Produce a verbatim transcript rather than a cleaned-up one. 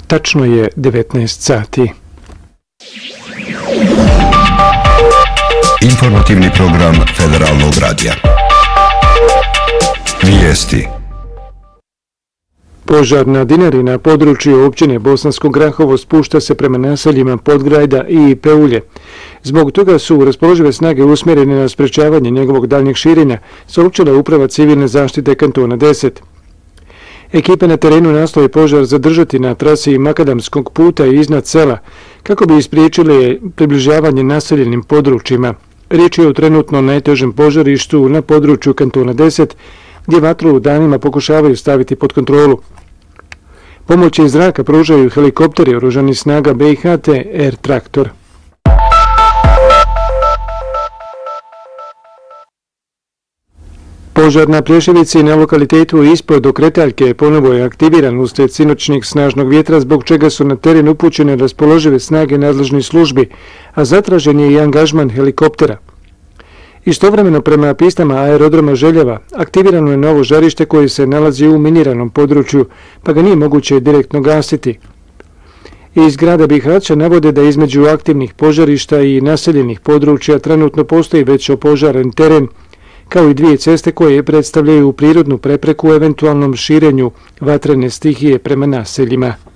Tačno je devetnaest sati. Informativni program Federalnog radija. Vijesti. Požar na Dinari na području općine Bosansko Grahovo spušta se prema naseljima Podgrajda i Peulje. Zbog toga su raspoložive snage usmjerene na sprečavanje njegovog daljnjeg širenja, saopćila Uprava civilne zaštite kantona deset. Ekipe na terenu nastoje požar zadržati na trasi makadamskog puta i iznad sela, kako bi ispriječili približavanje naseljenim područjima. Riječ je o trenutno najtežem požarištu na području kantona deset, gdje vatru u danima pokušavaju staviti pod kontrolu. Pomoć iz zraka pružaju helikopteri oružanih snaga B i H te Air Traktor. Požar na Plješevici na lokalitetu ispod Okretaljke ponovo je aktiviran uslijed sinoćnih snažnog vjetra, zbog čega su na teren upućene raspoložive snage nadležnih službi, a zatražen je i angažman helikoptera. Istovremeno prema pistama aerodroma Željeva aktivirano je novo žarište koje se nalazi u miniranom području, pa ga nije moguće direktno gasiti. Iz grada Bihaća navode da između aktivnih požarišta i naseljenih područja trenutno postoji već opožaren teren, kao i dvije ceste koje predstavljaju prirodnu prepreku eventualnom širenju vatrene stihije prema naseljima.